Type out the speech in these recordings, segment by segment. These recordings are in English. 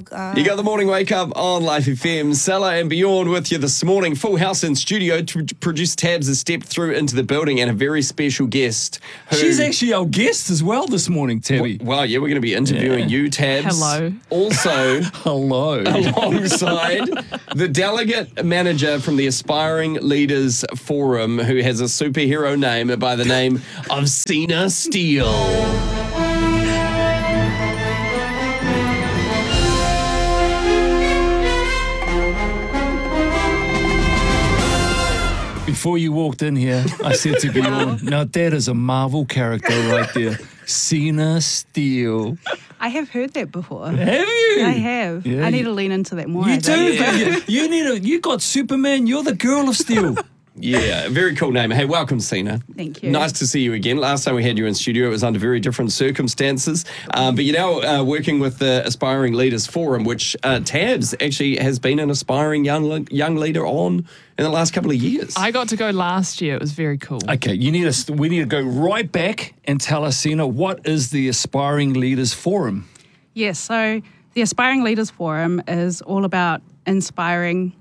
You got the morning wake up on Life FM. Salah and Bjorn with you this morning. Full house in studio. Producer Tabs has stepped through into the building, and a very special guest. She's actually our guest as well this morning, Tabby. Well, yeah, we're going to be interviewing you, Tabs. Hello. Also, hello. Alongside the delegate manager from the Aspiring Leaders Forum, who has a superhero name by the name of Sina Steele. Before you walked in here, I said to Bjorn, now that is a Marvel character right there. Sina Steele. I have heard that before. Have you? I have. Yeah, I need to lean into that more. You do. You got Superman. You're the girl of steel. Yeah, very cool name. Hey, welcome, Sina. Thank you. Nice to see you again. Last time we had you in studio, it was under very different circumstances. But you're now working with the Aspiring Leaders Forum, which Tabs actually has been an aspiring young leader on in the last couple of years. I got to go last year. It was very cool. Okay, we need to go right back and tell us, Sina, what is the Aspiring Leaders Forum? Yes, so the Aspiring Leaders Forum is all about inspiring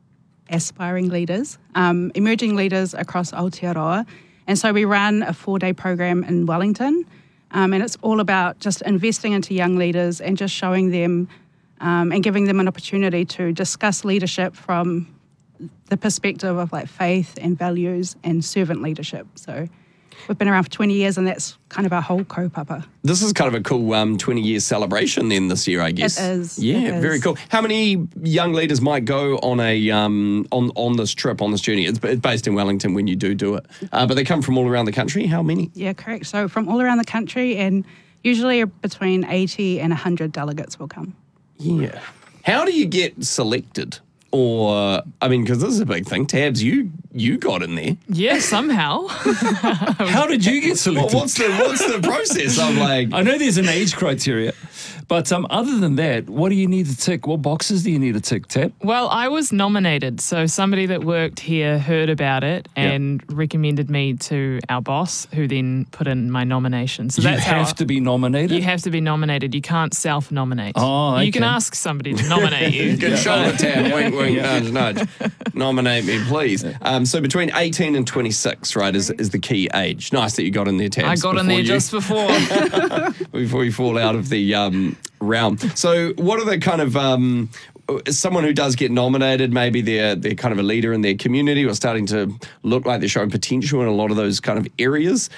aspiring leaders, emerging leaders across Aotearoa. And so we run a 4-day program in Wellington, and it's all about just investing into young leaders and just showing them and giving them an opportunity to discuss leadership from the perspective of like faith and values and servant leadership. So we've been around for 20 years, and that's kind of our whole kaupapa. This is kind of a cool 20-year celebration then this year, I guess. It is. Yeah, it is. very cool. How many young leaders might go on a on this trip, on this journey? It's based in Wellington when you do it. But they come from all around the country. How many? Yeah, correct. So from all around the country, and usually between 80 and 100 delegates will come. Yeah. How do you get selected? Or, I mean, because this is a big thing. Tabs, you got in there. Yeah, somehow. How did you get selected? What's the process? I'm like, I know there's an age criteria, but other than that, what do you need to tick? What boxes do you need to tick, Tab? Well, I was nominated. So somebody that worked here heard about it and recommended me to our boss, who then put in my nomination. So You that's have to be nominated? You have to be nominated. You can't self-nominate. Oh, okay. You can ask somebody to nominate you. good shoulder tap, wink, wink, nudge, nudge. Nominate me, please. So between 18 and 26, right, is the key age. Nice that you got in there, Tabs. I got in there just before. Before you fall out of the realm. So what are the kind of someone who does get nominated, maybe they're kind of a leader in their community or starting to look like they're showing potential in a lot of those kind of areas.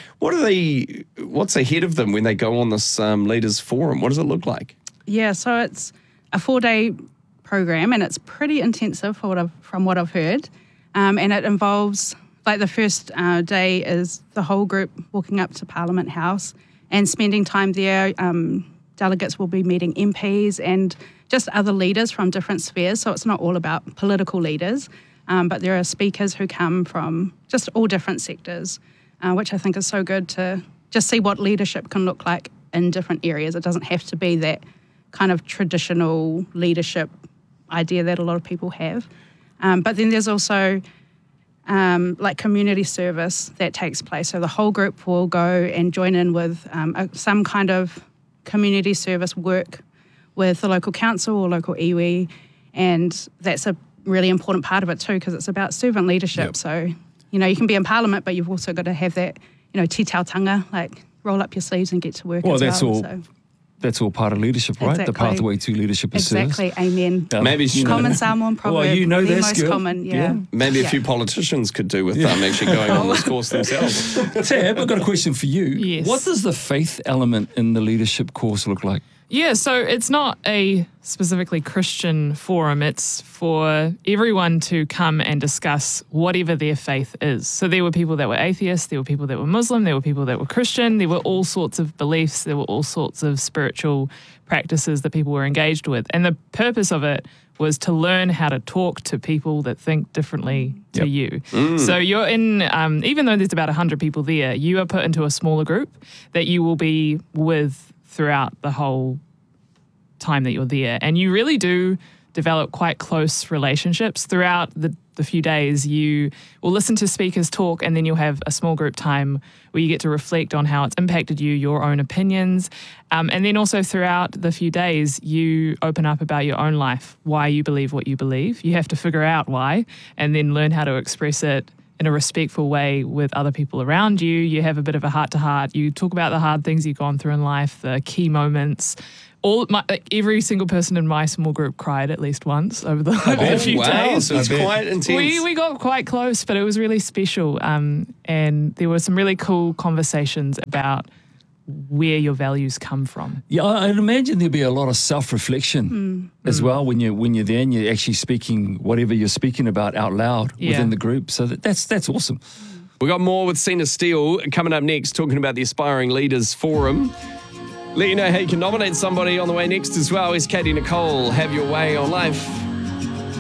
What's ahead of them when they go on this leaders forum? What does it look like? Yeah, so it's a 4-day program, and it's pretty intensive from what I've heard. And it involves, like, the first day is the whole group walking up to Parliament House and spending time there. Delegates will be meeting MPs and just other leaders from different spheres. So it's not all about political leaders, but there are speakers who come from just all different sectors, which I think is so good to just see what leadership can look like in different areas. It doesn't have to be that kind of traditional leadership idea that a lot of people have. But then there's also like community service that takes place. So the whole group will go and join in with some kind of community service work with the local council or local iwi, and that's a really important part of it too, because it's about servant leadership. Yep. So, you can be in Parliament, but you've also got to have that, titautanga, like roll up your sleeves and get to work as well. That's all part of leadership, right? Exactly. The pathway to leadership is service. Exactly, amen. Maybe Common Samoan proverb, the most skill. common, yeah. Maybe a few politicians could do with actually going on this course themselves. Tab, I've got a question for you. Yes. What does the faith element in the leadership course look like? Yeah, so it's not a specifically Christian forum. It's for everyone to come and discuss whatever their faith is. So there were people that were atheists, there were people that were Muslim, there were people that were Christian, there were all sorts of beliefs, there were all sorts of spiritual practices that people were engaged with. And the purpose of it was to learn how to talk to people that think differently to you. So you're in, even though there's about 100 people there, you are put into a smaller group that you will be with throughout the whole time that you're there. And you really do develop quite close relationships. Throughout the few days, you will listen to speakers talk, and then you'll have a small group time where you get to reflect on how it's impacted you, your own opinions. And then also throughout the few days, you open up about your own life, why you believe what you believe. You have to figure out why and then learn how to express it in a respectful way with other people around you. You have a bit of a heart-to-heart. You talk about the hard things you've gone through in life, the key moments. Every single person in my small group cried at least once over the few days. So it's quite intense. We got quite close, but it was really special. And there were some really cool conversations about where your values come from. Yeah, I'd imagine there'd be a lot of self-reflection as well when you're there and you're actually speaking whatever you're speaking about out loud within the group. So that's awesome. We got more with Sina Steele coming up next, talking about the Aspiring Leaders Forum. Let you know how you can nominate somebody on the way next as well. Is Katie Nicole, Have Your Way on Life.